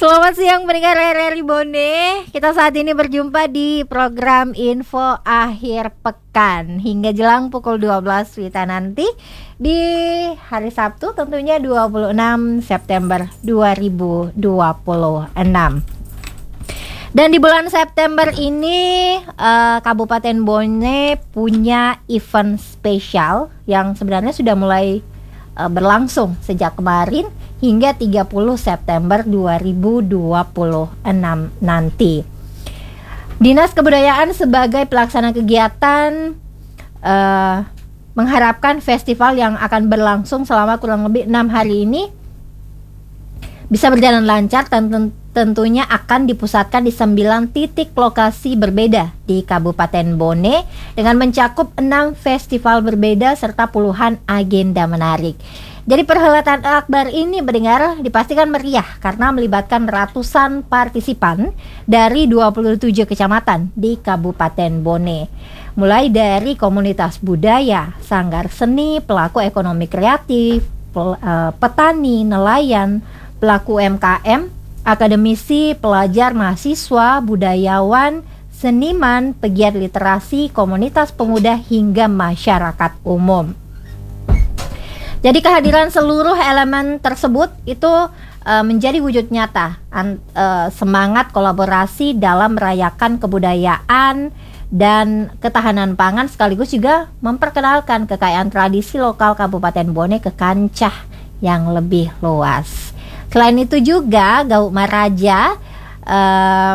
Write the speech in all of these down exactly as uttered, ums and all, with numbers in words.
Selamat siang pendengar R R I Bone. Kita saat ini berjumpa di program Info Akhir Pekan hingga jelang pukul dua belas wita nanti di hari Sabtu, tentunya dua puluh enam September dua ribu dua puluh enam. Dan di bulan September ini uh, Kabupaten Bone punya event spesial yang sebenarnya sudah mulai uh, berlangsung sejak kemarin hingga tiga puluh September dua ribu dua puluh enam nanti. Dinas Kebudayaan sebagai pelaksana kegiatan uh, mengharapkan festival yang akan berlangsung selama kurang lebih enam hari ini bisa berjalan lancar dan tentunya akan dipusatkan di sembilan titik lokasi berbeda di Kabupaten Bone dengan mencakup enam festival berbeda serta puluhan agenda menarik. Jadi perhelatan akbar ini mendengar dipastikan meriah karena melibatkan ratusan partisipan dari dua puluh tujuh kecamatan di Kabupaten Bone. Mulai dari komunitas budaya, sanggar seni, pelaku ekonomi kreatif, pel, uh, petani, nelayan, pelaku U M K M, akademisi, pelajar, mahasiswa, budayawan, seniman, pegiat literasi, komunitas pemuda hingga masyarakat umum. Jadi kehadiran seluruh elemen tersebut itu uh, menjadi wujud nyata an, uh, semangat kolaborasi dalam merayakan kebudayaan dan ketahanan pangan, sekaligus juga memperkenalkan kekayaan tradisi lokal Kabupaten Bone ke kancah yang lebih luas. Selain itu juga Gauk Maraja uh,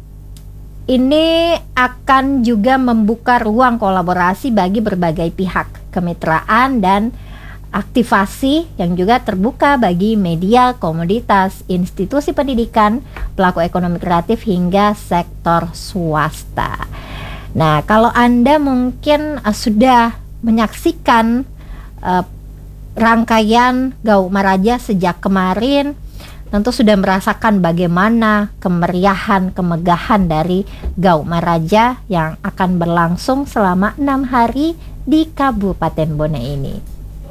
ini akan juga membuka ruang kolaborasi bagi berbagai pihak, kemitraan dan aktivasi yang juga terbuka bagi media, komoditas, institusi pendidikan, pelaku ekonomi kreatif hingga sektor swasta. Nah, kalau Anda mungkin uh, sudah menyaksikan uh, rangkaian Gauk Maraja sejak kemarin, tentu sudah merasakan bagaimana kemeriahan, kemegahan dari Gauk Maraja yang akan berlangsung selama enam hari di Kabupaten Bone ini.